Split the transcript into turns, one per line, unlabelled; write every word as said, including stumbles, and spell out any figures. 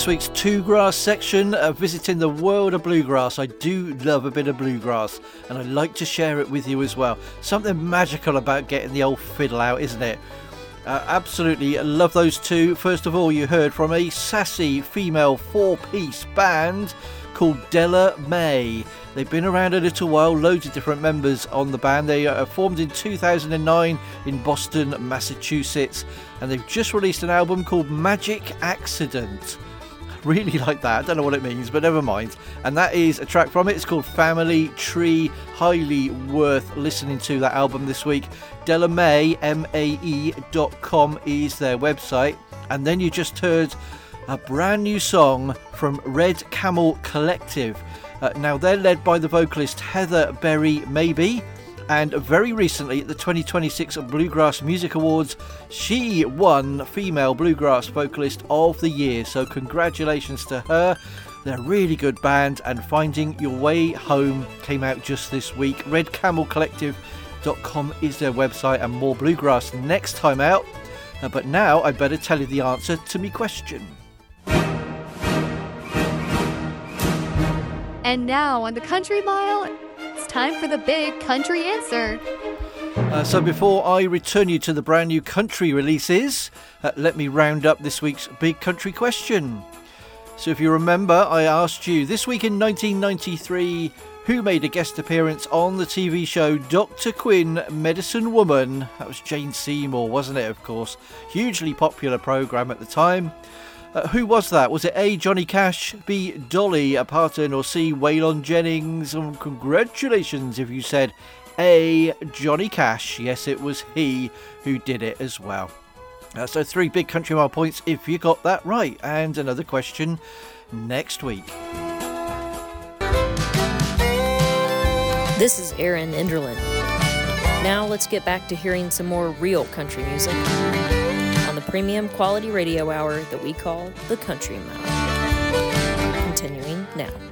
This week's Two Grass section, uh, visiting the world of bluegrass. I do love a bit of bluegrass, and I like to share it with you as well. Something magical about getting the old fiddle out, isn't it? Uh, absolutely love those two. First of all, you heard from a sassy female four-piece band called Della Mae. They've been around a little while, loads of different members on the band. They uh, formed in two thousand nine in Boston, Massachusetts, and they've just released an album called Magic Accident. Really like that. I don't know what it means, but never mind. And that is a track from it. It's called Family Tree. Highly worth listening to that album this week. Della Mae, M A E dot com is their website. And then you just heard a brand new song from Red Camel Collective. Uh, now they're led by the vocalist Heather Berry Maybe. And very recently at the twenty twenty-six Bluegrass Music Awards, she won Female Bluegrass Vocalist of the Year. So congratulations to her. They're a really good band, and Finding Your Way Home came out just this week. red camel collective dot com is their website, and more bluegrass next time out. Uh, but now I better tell you the answer to me question.
And now on the Country Mile, it's time for the big country answer.
Uh, so before I return you to the brand new country releases, uh, let me round up this week's big country question. So if you remember, I asked you this week in nineteen ninety-three, who made a guest appearance on the T V show Doctor Quinn, Medicine Woman? That was Jane Seymour, wasn't it, of course? Hugely popular programme at the time. Uh, who was that? Was it A, Johnny Cash, B, Dolly Parton, or C, Waylon Jennings? And congratulations if you said A, Johnny Cash. Yes, it was he who did it as well. Uh, so three big Country Mile points if you got that right. And another question next week.
This is Aaron Enderlin. Now let's get back to hearing some more real country music on the premium quality radio hour that we call the Country Mile. Continuing now.